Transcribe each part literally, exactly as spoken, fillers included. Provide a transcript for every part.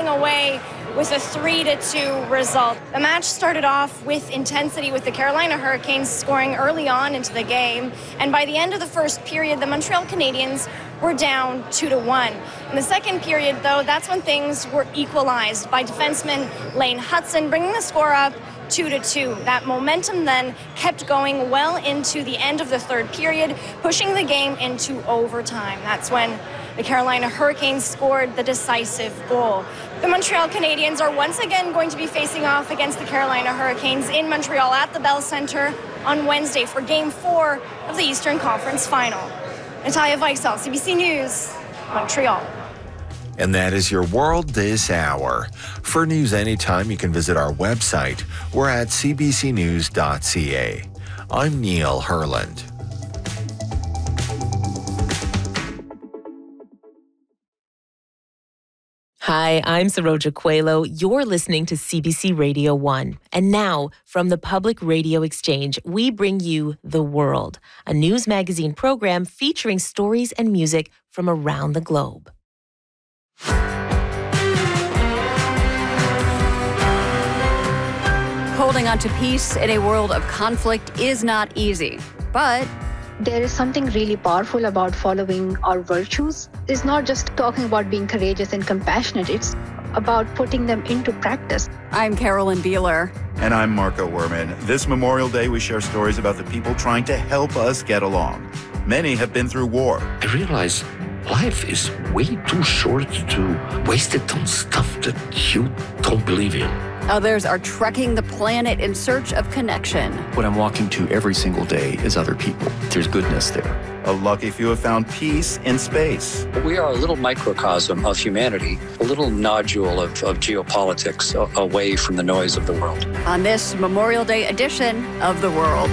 away with a three to two result. The match started off with intensity, with the Carolina Hurricanes scoring early on into the game, and by the end of the first period, the Montreal Canadiens were down two to one. In the second period, though, that's when things were equalized by defenseman Lane Hutson, bringing the score up two to two. That momentum then kept going well into the end of the third period, pushing the game into overtime. That's when the Carolina Hurricanes scored the decisive goal. The Montreal Canadiens are once again going to be facing off against the Carolina Hurricanes in Montreal at the Bell Centre on Wednesday for Game four of the Eastern Conference Final. Natalia Weissel, C B C News, Montreal. And that is your world this hour. For news anytime, you can visit our website. We're at c b c news dot c a. I'm Neil Herland. Hi, I'm Saroja Coelho. You're listening to C B C Radio one. And now, from the Public Radio Exchange, we bring you The World, a news magazine program featuring stories and music from around the globe. Holding on to peace in a world of conflict is not easy, but there is something really powerful about following our virtues. It's not just talking about being courageous and compassionate, it's about putting them into practice. I'm Carolyn Beeler. And I'm Marco Werman. This Memorial Day, we share stories about the people trying to help us get along. Many have been through war. I realize life is way too short to waste it on stuff that you don't believe in. Others are trekking the planet in search of connection. What I'm walking to every single day is other people. There's goodness there. A lucky few have found peace in space. We are a little microcosm of humanity, a little nodule of, of geopolitics a- away from the noise of the world. On this Memorial Day edition of The World.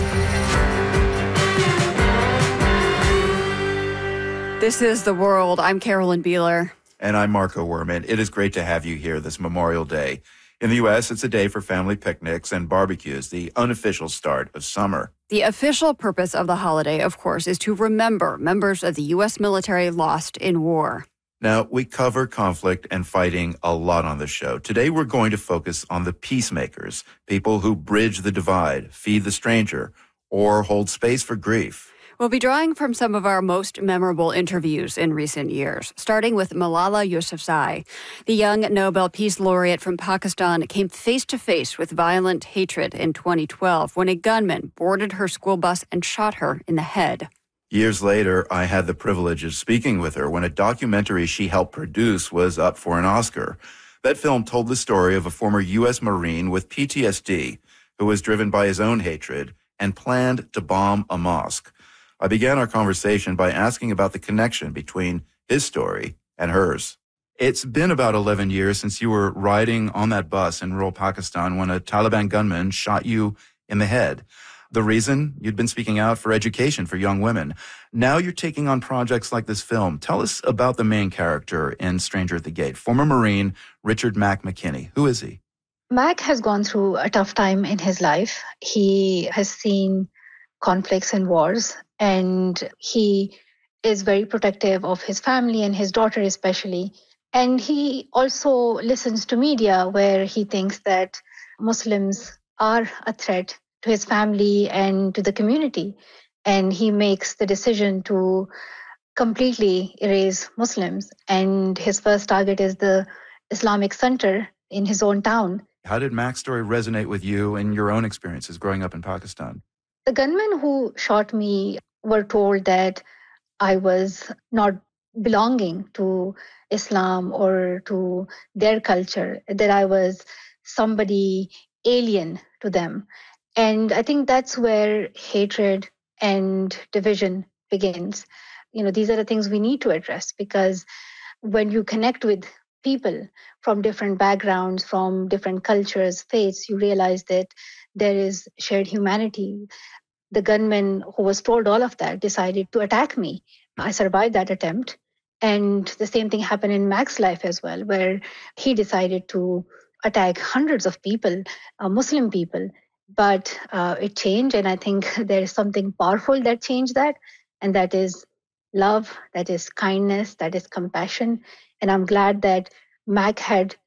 This is The World. I'm Carolyn Beeler. And I'm Marco Werman. It is great to have you here this Memorial Day. In the U S, it's a day for family picnics and barbecues, the unofficial start of summer. The official purpose of the holiday, of course, is to remember members of the U S military lost in war. Now, we cover conflict and fighting a lot on the show. Today, we're going to focus on the peacemakers, people who bridge the divide, feed the stranger, or hold space for grief. We'll be drawing from some of our most memorable interviews in recent years, starting with Malala Yousafzai. The young Nobel Peace Laureate from Pakistan came face-to-face with violent hatred in twenty twelve when a gunman boarded her school bus and shot her in the head. Years later, I had the privilege of speaking with her when a documentary she helped produce was up for an Oscar. That film told the story of a former U S Marine with P T S D who was driven by his own hatred and planned to bomb a mosque. I began our conversation by asking about the connection between his story and hers. It's been about eleven years since you were riding on that bus in rural Pakistan when a Taliban gunman shot you in the head. The reason? You'd been speaking out for education for young women. Now you're taking on projects like this film. Tell us about the main character in Stranger at the Gate, former Marine Richard Mack McKinney. Who is he? Mac has gone through a tough time in his life. He has seen conflicts and wars, and he is very protective of his family and his daughter especially. And he also listens to media where he thinks that Muslims are a threat to his family and to the community. And he makes the decision to completely erase Muslims. And his first target is the Islamic Center in his own town. How did Mac's story resonate with you and your own experiences growing up in Pakistan? The gunmen who shot me were told that I was not belonging to Islam or to their culture, that I was somebody alien to them. And I think that's where hatred and division begins. You know, these are the things we need to address, because when you connect with people from different backgrounds, from different cultures, faiths, you realize that there is shared humanity. The gunman who was told all of that decided to attack me. I survived that attempt. And the same thing happened in Mac's life as well, where he decided to attack hundreds of people, uh, Muslim people. But uh, it changed, and I think there is something powerful that changed that, and that is love, that is kindness, that is compassion. And I'm glad that Mac had